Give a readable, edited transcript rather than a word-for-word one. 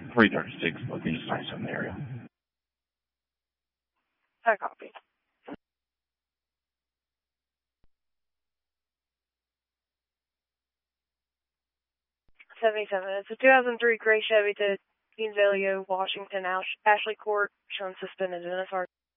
336, location 97 area. I copy. 77. It's a 2003 gray Chevy to Dean Valio, Washington, Ashley Court, shown suspended in SR.